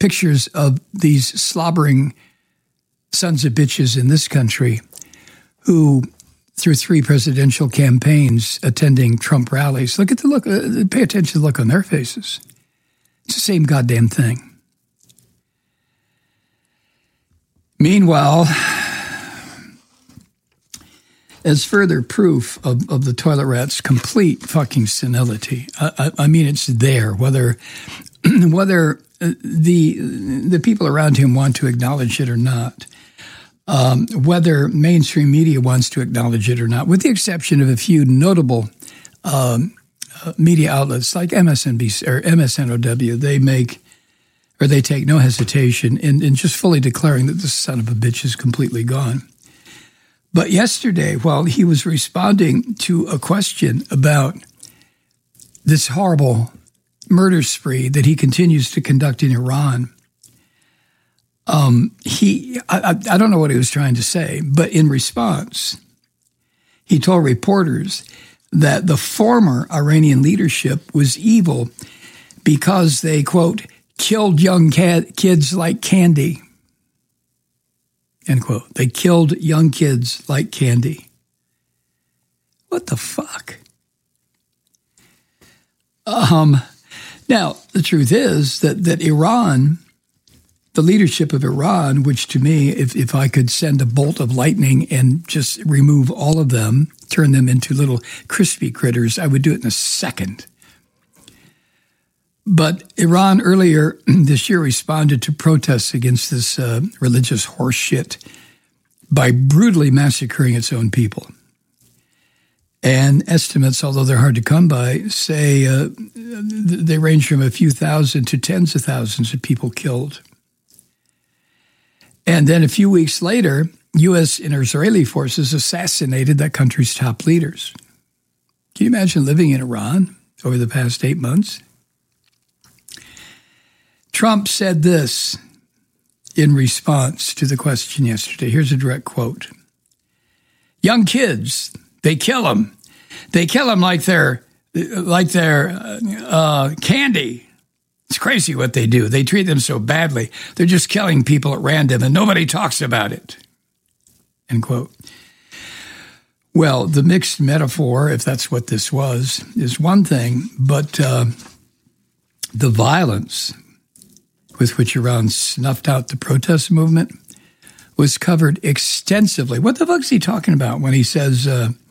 pictures of these slobbering sons of bitches in this country who, through 3 presidential campaigns attending Trump rallies, look at the look, pay attention to the look on their faces. It's the same goddamn thing. Meanwhile, as further proof of the toilet rat's complete fucking senility, I mean, it's there, whether the people around him want to acknowledge it or not, whether mainstream media wants to acknowledge it or not, with the exception of a few notable media outlets like MSNBC or MSNOW, they take no hesitation in just fully declaring that this son of a bitch is completely gone. But yesterday, while he was responding to a question about this horrible murder spree that he continues to conduct in Iran, I don't know what he was trying to say, but in response, he told reporters that the former Iranian leadership was evil because they, quote, killed young kids like candy, end quote. They killed young kids like candy. What the fuck? Now, the truth is that Iran, the leadership of Iran, which to me, if I could send a bolt of lightning and just remove all of them, turn them into little crispy critters, I would do it in a second. But Iran earlier this year responded to protests against this religious horse shit by brutally massacring its own people. And estimates, although they're hard to come by, say they range from a few thousand to tens of thousands of people killed. And then a few weeks later, U.S. and Israeli forces assassinated that country's top leaders. Can you imagine living in Iran over the past 8 months? Trump said this in response to the question yesterday. Here's a direct quote. Young kids, they kill them. They kill them like they're candy. It's crazy what they do. They treat them so badly. They're just killing people at random and nobody talks about it. End quote. Well, the mixed metaphor, if that's what this was, is one thing, but the violence with which Iran snuffed out the protest movement was covered extensively. What the fuck is he talking about when he says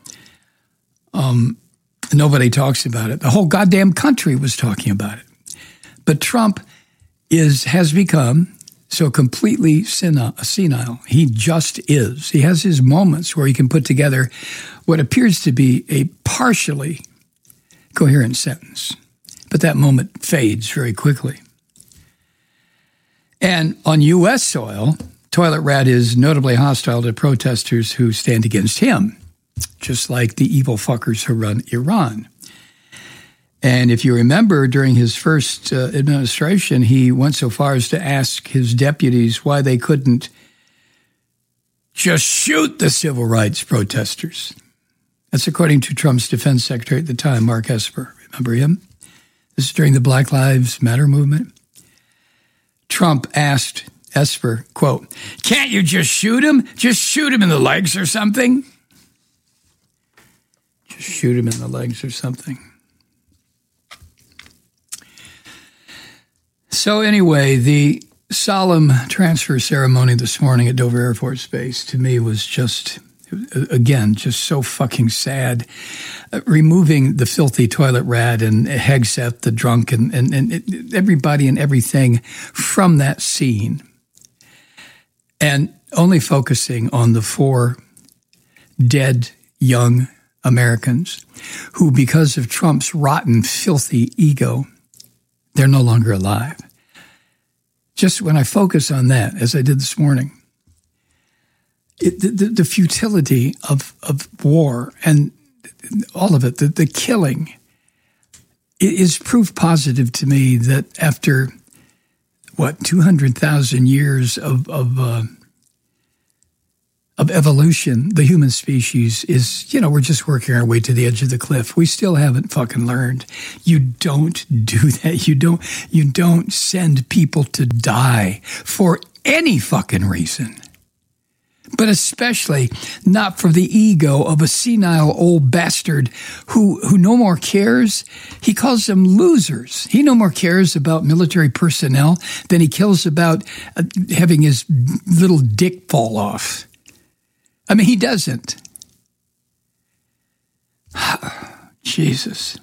nobody talks about it? The whole goddamn country was talking about it. But Trump has become so completely senile. He just is. He has his moments where he can put together what appears to be a partially coherent sentence. But that moment fades very quickly. And on U.S. soil, Toilet Rat is notably hostile to protesters who stand against him, just like the evil fuckers who run Iran. And if you remember, during his first administration, he went so far as to ask his deputies why they couldn't just shoot the civil rights protesters. That's according to Trump's defense secretary at the time, Mark Esper. Remember him? This is during the Black Lives Matter movement. Trump asked Esper, quote, "Can't you just shoot him? Just shoot him in the legs or something." Just shoot him in the legs or something. So anyway, the solemn transfer ceremony this morning at Dover Air Force Base to me was just, again, just so fucking sad. Removing the filthy toilet rat and Hegseth, the drunk, and everybody and everything from that scene. And only focusing on the 4 dead young Americans who, because of Trump's rotten, filthy ego, they're no longer alive. Just when I focus on that, as I did this morning, the futility of war and all of it, the killing, it is proof positive to me that after, 200,000 years of evolution, the human species is, we're just working our way to the edge of the cliff. We still haven't fucking learned. You don't do that. You don't send people to die for any fucking reason. But especially not for the ego of a senile old bastard who no more cares. He calls them losers. He no more cares about military personnel than he cares about having his little dick fall off. I mean, he doesn't. Jesus.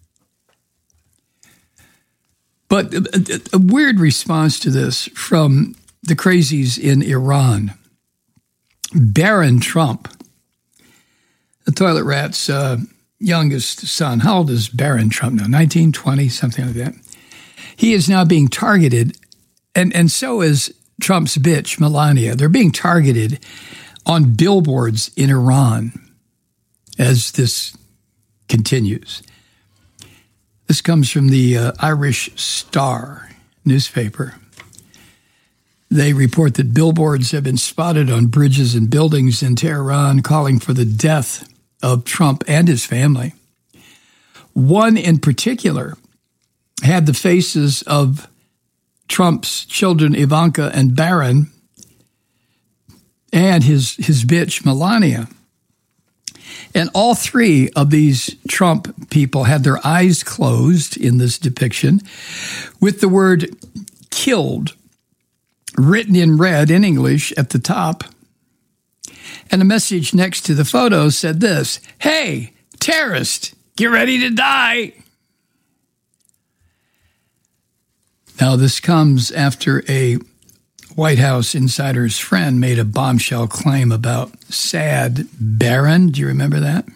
But a weird response to this from the crazies in Iran. Barron Trump, the toilet rat's youngest son. How old is Barron Trump now? 19, 20, something like that. He is now being targeted, and so is Trump's bitch, Melania. They're being targeted on billboards in Iran as this continues. This comes from the Irish Star newspaper. They report that billboards have been spotted on bridges and buildings in Tehran calling for the death of Trump and his family. One in particular had the faces of Trump's children, Ivanka and Barron, and his bitch, Melania. And all three of these Trump people had their eyes closed in this depiction with the word killed written in red in English at the top. And a message next to the photo said this: "Hey, terrorist, get ready to die." Now, this comes after a White House insider's friend made a bombshell claim about sad Barron. Do you remember that?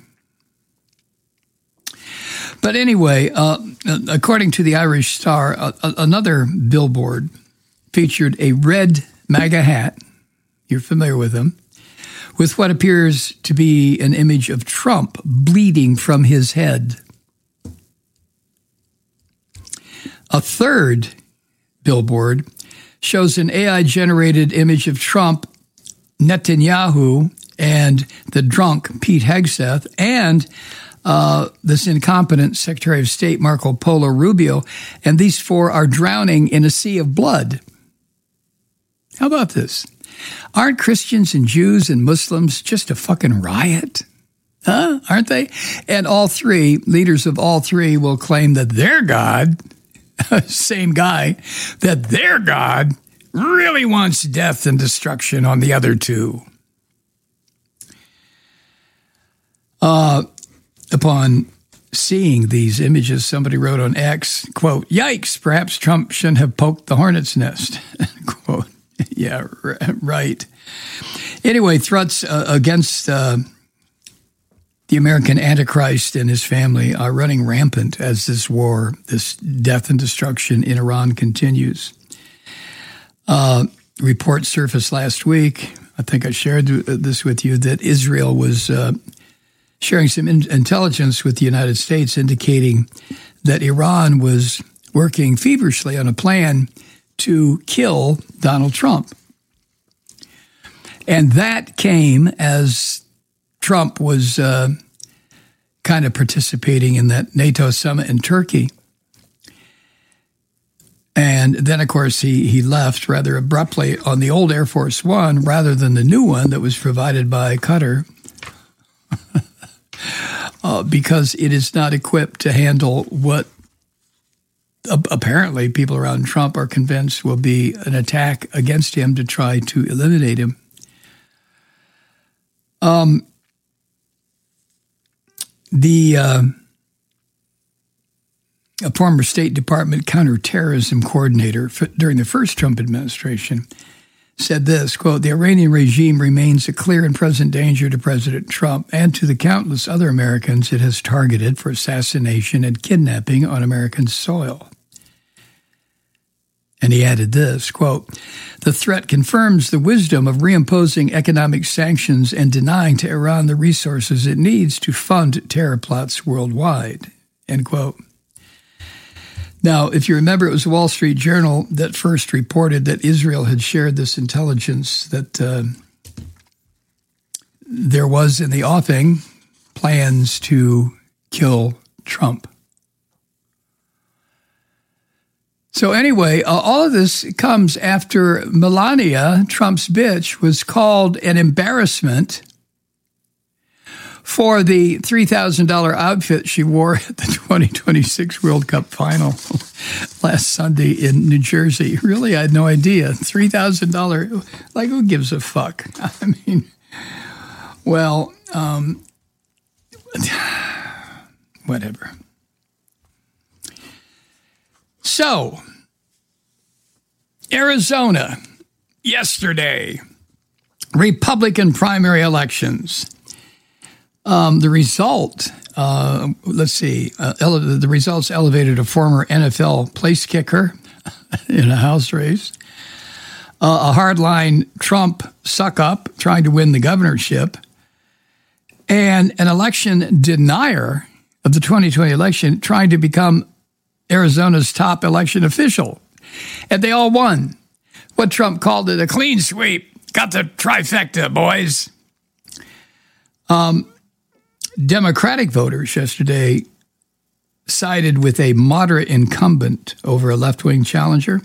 But anyway, according to the Irish Star, another billboard featured a red MAGA hat, you're familiar with them, with what appears to be an image of Trump bleeding from his head. A third billboard shows an AI-generated image of Trump, Netanyahu, and the drunk Pete Hegseth, and this incompetent Secretary of State Marco Polo Rubio, and these four are drowning in a sea of blood. How about this? Aren't Christians and Jews and Muslims just a fucking riot? Huh? Aren't they? And all three, leaders of all three, will claim that their God, same guy, that their God really wants death and destruction on the other two. Upon seeing these images, somebody wrote on X, quote, "Yikes, perhaps Trump shouldn't have poked the hornet's nest," quote. Yeah, right. Anyway, threats against the American Antichrist and his family are running rampant as this war, this death and destruction in Iran continues. Reports surfaced last week, I think I shared this with you, that Israel was sharing some intelligence with the United States indicating that Iran was working feverishly on a plan to kill Donald Trump. And that came as Trump was kind of participating in that NATO summit in Turkey. And then, of course, he left rather abruptly on the old Air Force One rather than the new one that was provided by Qatar because it is not equipped to handle what apparently people around Trump are convinced will be an attack against him to try to eliminate him. A former State Department counterterrorism coordinator during the first Trump administration said this, quote, "The Iranian regime remains a clear and present danger to President Trump and to the countless other Americans it has targeted for assassination and kidnapping on American soil." And he added this, quote, "The threat confirms the wisdom of reimposing economic sanctions and denying to Iran the resources it needs to fund terror plots worldwide," end quote. Now, if you remember, it was the Wall Street Journal that first reported that Israel had shared this intelligence that there was in the offing plans to kill Trump. So anyway, all of this comes after Melania, Trump's bitch, was called an embarrassment for the $3,000 outfit she wore at the 2026 World Cup final last Sunday in New Jersey. Really, I had no idea. $3,000, like, who gives a fuck? I mean, well, whatever. So, Arizona, yesterday, Republican primary elections. The result, let's see, the results elevated a former NFL place kicker in a House race, a hardline Trump suck-up trying to win the governorship, and an election denier of the 2020 election trying to become Arizona's top election official. And they all won. What Trump called it a clean sweep. Got the trifecta, boys. Democratic voters yesterday sided with a moderate incumbent over a left-wing challenger.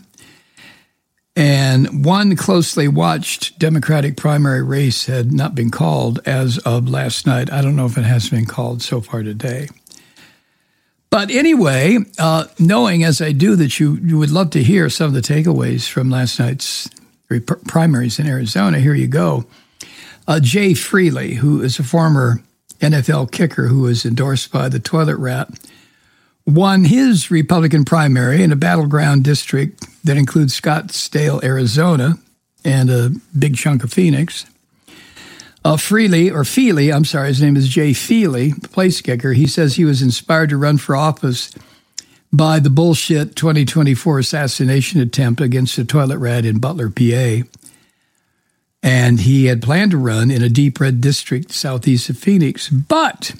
And one closely watched Democratic primary race had not been called as of last night. I don't know if it has been called so far today. But anyway, knowing as I do that you would love to hear some of the takeaways from last night's primaries in Arizona, here you go. Jay Freely, who is a former NFL kicker who was endorsed by the toilet rat, won his Republican primary in a battleground district that includes Scottsdale, Arizona, and a big chunk of Phoenix. Feely, his name is Jay Feely, the place kicker. He says he was inspired to run for office by the bullshit 2024 assassination attempt against a toilet rat in Butler, PA. And he had planned to run in a deep red district southeast of Phoenix. But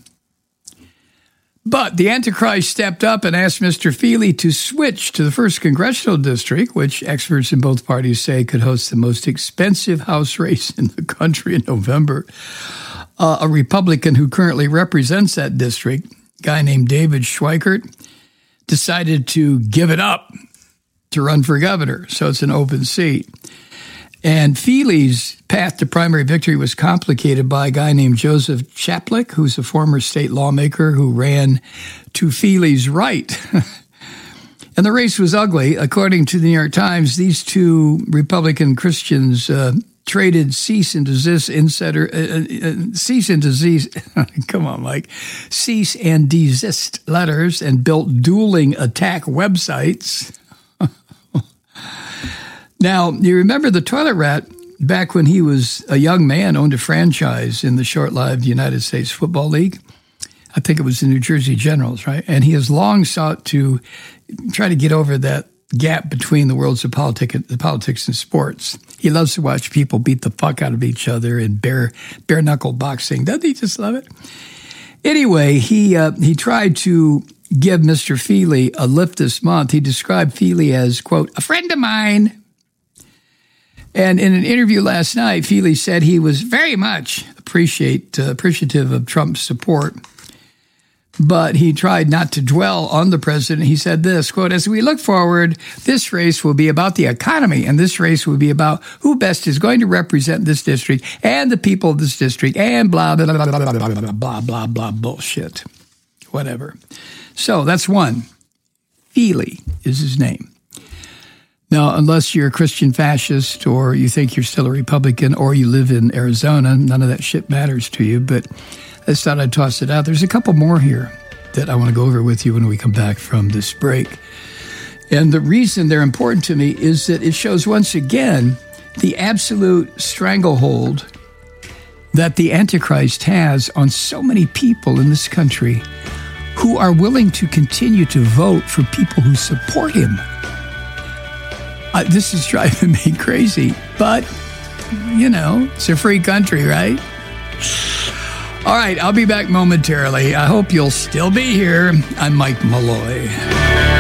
the Antichrist stepped up and asked Mr. Feely to switch to the 1st Congressional District, which experts in both parties say could host the most expensive House race in the country in November. A Republican who currently represents that district, a guy named David Schweikert, decided to give it up to run for governor. So it's an open seat. And Feely's path to primary victory was complicated by a guy named Joseph Chaplik, who's a former state lawmaker who ran to Feely's right. And the race was ugly. According to the New York Times, these two Republican Christians traded cease and desist letters and built dueling attack websites. Now, you remember the toilet rat, back when he was a young man, owned a franchise in the short-lived United States Football League. I think it was the New Jersey Generals, right? And he has long sought to try to get over that gap between the worlds of politics and sports. He loves to watch people beat the fuck out of each other in bare-knuckle boxing. Doesn't he just love it? Anyway, he tried to give Mr. Feely a lift this month. He described Feely as, quote, a friend of mine. And in an interview last night, Feely said he was very much appreciative of Trump's support, but he tried not to dwell on the president. He said this, quote, as we look forward, this race will be about the economy, and this race will be about who best is going to represent this district and the people of this district and blah, blah, blah, blah, blah, blah, blah, blah, blah, blah, bullshit, whatever. So that's one. Feely is his name. Now, unless you're a Christian fascist or you think you're still a Republican or you live in Arizona, none of that shit matters to you, but I just thought I'd toss it out. There's a couple more here that I want to go over with you when we come back from this break. And the reason they're important to me is that it shows once again the absolute stranglehold that the Antichrist has on so many people in this country who are willing to continue to vote for people who support him. This is driving me crazy, but, you know, it's a free country, right? All right, I'll be back momentarily. I hope you'll still be here. I'm Mike Malloy.